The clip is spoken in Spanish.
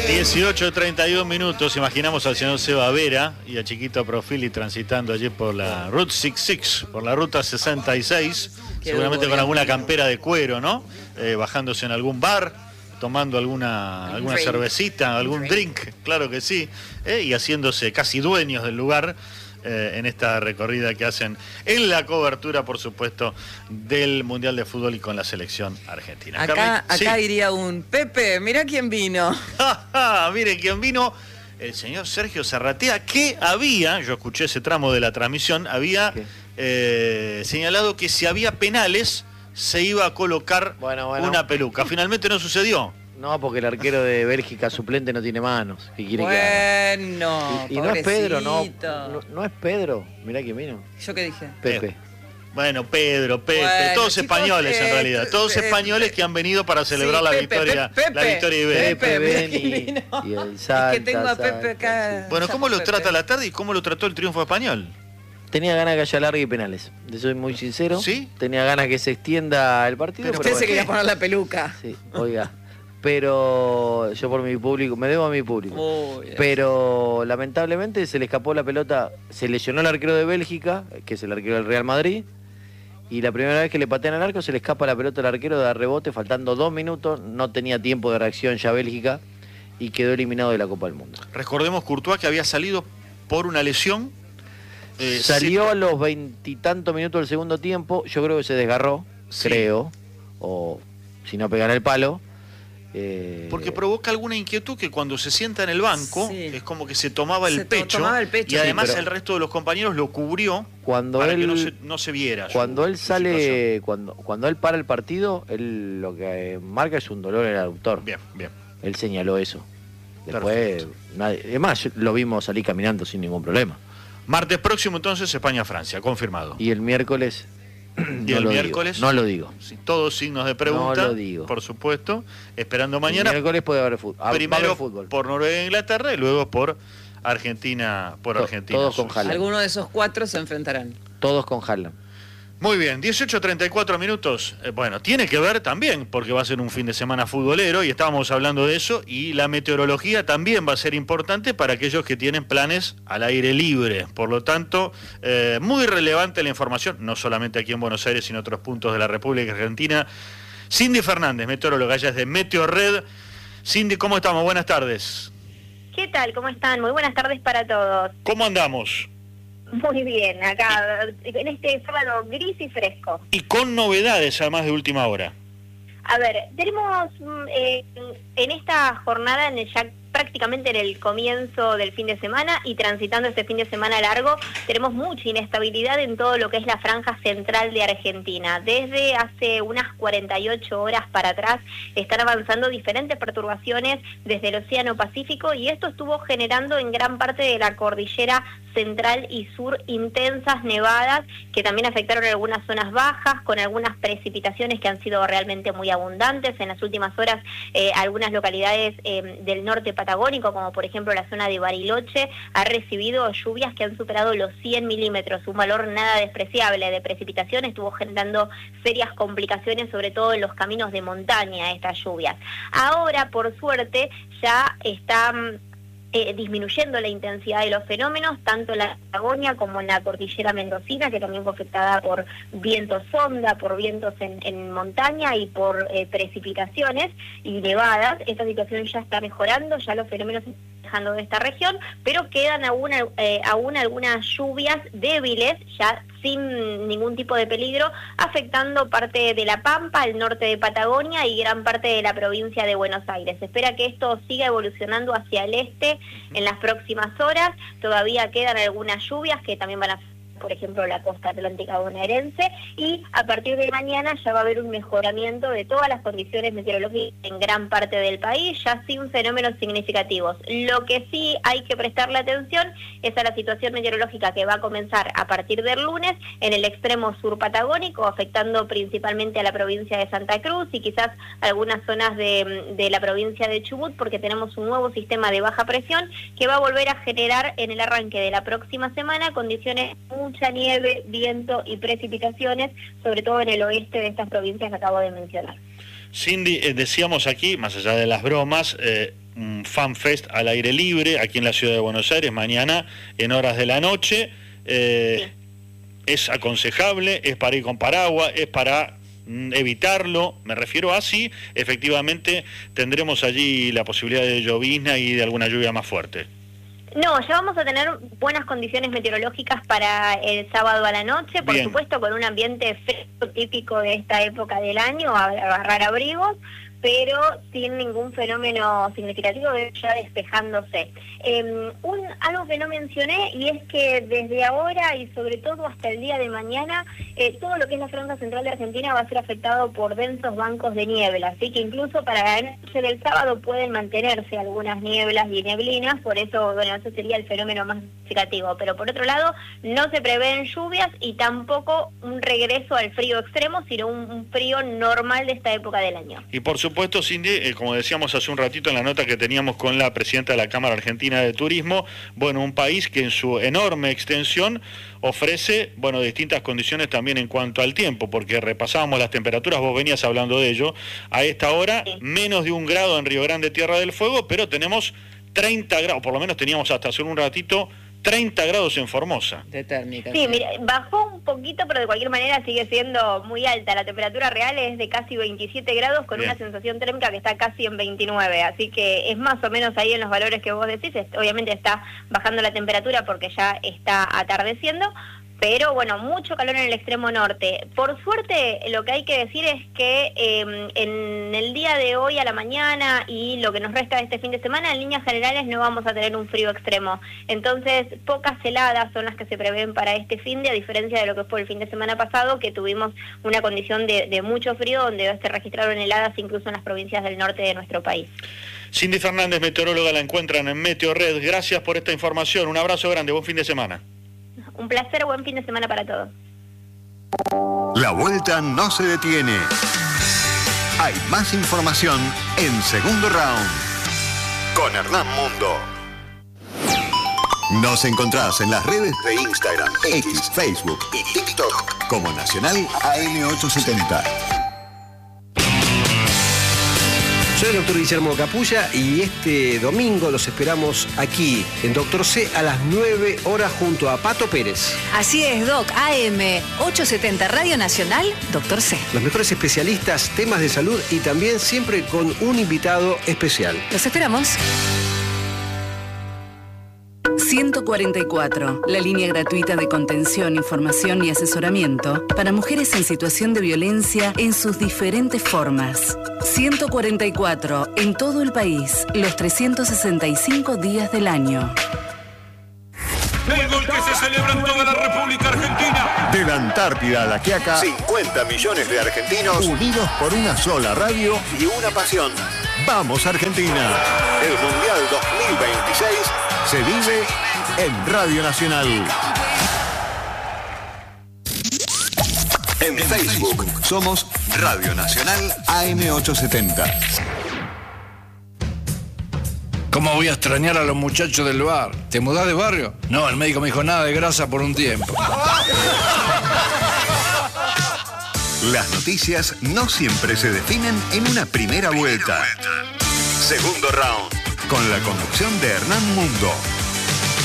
18:31. Imaginamos al señor Seba Vera y a Chiquito Profili transitando allí por la Route 66, por la ruta 66, seguramente con alguna campera de cuero, ¿no? Bajándose en algún bar, tomando alguna cervecita, algún drink, claro que sí, y haciéndose casi dueños del lugar. En esta recorrida que hacen en la cobertura, por supuesto, del Mundial de Fútbol y con la selección argentina. Acá sí. iría un Pepe, mirá quién vino. Mire quién vino, el señor Sergio Zarratea, que había, yo escuché ese tramo de la transmisión, había señalado que si había penales se iba a colocar una peluca. Finalmente no sucedió. No, porque el arquero de Bélgica suplente no tiene manos. ¿Qué quiere que haga? Y no es Pedro, no es Pedro. Mirá quién vino. ¿Yo qué dije? Pepe. Bueno, Pedro, todos chicos, españoles en realidad, todos españoles que han venido para celebrar la victoria ibérica. Pepe y el Salta. Es que tengo a Pepe acá. Bueno, ¿cómo lo trata la tarde y cómo lo trató el triunfo español? Tenía ganas que haya larga y penales. Soy muy sincero. ¿Sí? Tenía ganas que se extienda el partido. Pero usted se quería poner la peluca. Sí, oiga. Pero yo por mi público, me debo a mi público. Pero lamentablemente se le escapó la pelota, se lesionó el arquero de Bélgica, que es el arquero del Real Madrid, y la primera vez que le patean al arco se le escapa la pelota al arquero de rebote, faltando 2 minutos, no tenía tiempo de reacción ya Bélgica, y quedó eliminado de la Copa del Mundo. Recordemos Courtois que había salido por una lesión. Salió a los 20 y tantos minutos del segundo tiempo, yo creo que se desgarró, creo, o si no pegará el palo. Porque provoca alguna inquietud que cuando se sienta en el banco es como que se tomaba el pecho y además el resto de los compañeros lo cubrió para que no se viera. Cuando él sale, cuando él para el partido, él lo que marca es un dolor en el aductor. Bien. Él señaló eso. Después, además lo vimos salir caminando sin ningún problema. Martes próximo entonces España-Francia, confirmado. Y el miércoles... Y el miércoles no lo digo. Sí, todos signos de pregunta. No lo digo. Por supuesto. Esperando mañana. El miércoles puede haber fútbol. Primero por Noruega e Inglaterra y luego por Argentina. Argentina. Todos con Haaland. Alguno de esos 4 se enfrentarán. Todos con Haaland. Muy bien, 18:34. Bueno, tiene que ver también, porque va a ser un fin de semana futbolero y estábamos hablando de eso, y la meteorología también va a ser importante para aquellos que tienen planes al aire libre. Por lo tanto, muy relevante la información, no solamente aquí en Buenos Aires, sino en otros puntos de la República Argentina. Cindy Fernández, meteoróloga, ella es de Meteorred. Cindy, ¿cómo estamos? Buenas tardes. ¿Qué tal? ¿Cómo están? Muy buenas tardes para todos. ¿Cómo andamos? Muy bien, acá en este sábado gris y fresco. Y con novedades además de última hora. A ver, tenemos en esta jornada, ya prácticamente en el comienzo del fin de semana y transitando este fin de semana largo, tenemos mucha inestabilidad en todo lo que es la franja central de Argentina. Desde hace unas 48 horas para atrás están avanzando diferentes perturbaciones desde el Océano Pacífico y esto estuvo generando en gran parte de la cordillera central y sur intensas nevadas que también afectaron algunas zonas bajas con algunas precipitaciones que han sido realmente muy abundantes. En las últimas horas algunas localidades del norte patagónico, como por ejemplo la zona de Bariloche, ha recibido lluvias que han superado los 100 milímetros, un valor nada despreciable de precipitación. Estuvo generando serias complicaciones, sobre todo en los caminos de montaña, estas lluvias. Ahora, por suerte, ya están disminuyendo la intensidad de los fenómenos, tanto en la Patagonia como en la cordillera mendocina, que también fue afectada por vientos sonda, por vientos en montaña y por precipitaciones y nevadas. Esta situación ya está mejorando, ya los fenómenos se están dejando de esta región, pero quedan aún algunas lluvias débiles, ya sin ningún tipo de peligro, afectando parte de La Pampa, el norte de Patagonia y gran parte de la provincia de Buenos Aires. Se espera que esto siga evolucionando hacia el este en las próximas horas. Todavía quedan algunas lluvias que también van a afectar, por ejemplo, la costa atlántica bonaerense, y a partir de mañana ya va a haber un mejoramiento de todas las condiciones meteorológicas en gran parte del país, ya sin fenómenos significativos. Lo que sí hay que prestarle atención es a la situación meteorológica que va a comenzar a partir del lunes en el extremo sur patagónico, afectando principalmente a la provincia de Santa Cruz y quizás algunas zonas de la provincia de Chubut, porque tenemos un nuevo sistema de baja presión que va a volver a generar en el arranque de la próxima semana condiciones mucha nieve, viento y precipitaciones, sobre todo en el oeste de estas provincias que acabo de mencionar. Cindy, decíamos aquí, más allá de las bromas, un fan fest al aire libre aquí en la ciudad de Buenos Aires, mañana en horas de la noche. Sí. Es aconsejable, es para ir con paraguas, es para evitarlo, me refiero a si efectivamente tendremos allí la posibilidad de llovizna y de alguna lluvia más fuerte. No, ya vamos a tener buenas condiciones meteorológicas para el sábado a la noche, por supuesto con un ambiente fresco típico de esta época del año, a agarrar abrigos, pero sin ningún fenómeno significativo, ya despejándose. Algo que no mencioné, y es que desde ahora y sobre todo hasta el día de mañana, todo lo que es la franja central de Argentina va a ser afectado por densos bancos de niebla, así que incluso para la noche del sábado pueden mantenerse algunas nieblas y neblinas, por eso, bueno, ese sería el fenómeno más significativo. Pero por otro lado, no se prevén lluvias y tampoco un regreso al frío extremo, sino un frío normal de esta época del año. Y por supuesto, Cindy, como decíamos hace un ratito en la nota que teníamos con la presidenta de la Cámara Argentina de Turismo, bueno, un país que en su enorme extensión ofrece, bueno, distintas condiciones también en cuanto al tiempo, porque repasábamos las temperaturas, vos venías hablando de ello, a esta hora menos de 1 grado en Río Grande, Tierra del Fuego, pero tenemos 30 grados, por lo menos teníamos hasta hace un ratito 30 grados en Formosa. De térmica. Sí, mira, bajó un poquito, pero de cualquier manera sigue siendo muy alta. La temperatura real es de casi 27 grados con una sensación térmica que está casi en 29. Así que es más o menos ahí en los valores que vos decís. Obviamente está bajando la temperatura porque ya está atardeciendo. Pero bueno, mucho calor en el extremo norte. Por suerte, lo que hay que decir es que en el día de hoy a la mañana y lo que nos resta de este fin de semana, en líneas generales no vamos a tener un frío extremo. Entonces, pocas heladas son las que se prevén para este fin de, a diferencia de lo que fue el fin de semana pasado, que tuvimos una condición de mucho frío, donde se registraron heladas incluso en las provincias del norte de nuestro país. Cindy Fernández, meteoróloga, la encuentran en Meteorred. Gracias por esta información. Un abrazo grande, buen fin de semana. Un placer, buen fin de semana para todos. La vuelta no se detiene. Hay más información en Segundo Round con Hernán Mundo. Nos encontrás en las redes de Instagram, X, Facebook y TikTok como Nacional AM870. Soy el doctor Guillermo Capulla y este domingo los esperamos aquí en Doctor C a las 9 horas junto a Pato Pérez. Así es, Doc. AM870 Radio Nacional, Doctor C. Los mejores especialistas, temas de salud y también siempre con un invitado especial. Los esperamos. 144, la línea gratuita de contención, información y asesoramiento para mujeres en situación de violencia en sus diferentes formas. 144, en todo el país, los 365 días del año. El gol que se celebra en toda la República Argentina. De la Antártida a la Quiaca, 50 millones de argentinos unidos por una sola radio y una pasión. ¡Vamos, Argentina! El Mundial 2026 se vive en Radio Nacional. En Facebook somos Radio Nacional AM870. ¿Cómo voy a extrañar a los muchachos del bar? ¿Te mudás de barrio? No, el médico me dijo nada de grasa por un tiempo. Las noticias no siempre se definen en una primera vuelta. Segundo Round, con la conducción de Hernán Mundo.